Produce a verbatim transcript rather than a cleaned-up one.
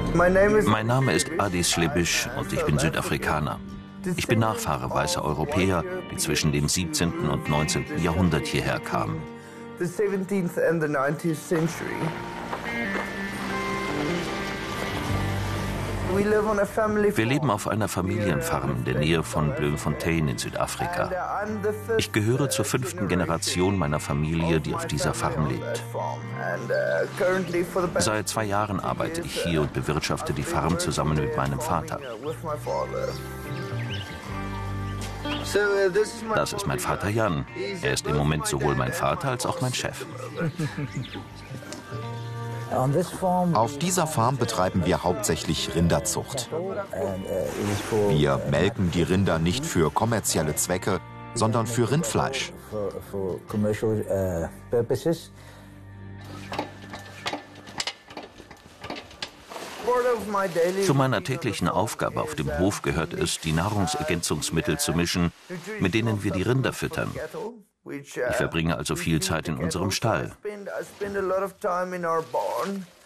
Mein Name ist Adis Slebisch und ich bin Südafrikaner. Ich bin Nachfahre weißer Europäer, die zwischen dem siebzehnten und neunzehnten Jahrhundert hierher kamen. Wir leben auf einer Familienfarm in der Nähe von Bloemfontein in Südafrika. Ich gehöre zur fünften Generation meiner Familie, die auf dieser Farm lebt. Seit zwei Jahren arbeite ich hier und bewirtschafte die Farm zusammen mit meinem Vater. Das ist mein Vater Jan. Er ist im Moment sowohl mein Vater als auch mein Chef. Auf dieser Farm betreiben wir hauptsächlich Rinderzucht. Wir melken die Rinder nicht für kommerzielle Zwecke, sondern für Rindfleisch. Zu meiner täglichen Aufgabe auf dem Hof gehört es, die Nahrungsergänzungsmittel zu mischen, mit denen wir die Rinder füttern. Ich verbringe also viel Zeit in unserem Stall.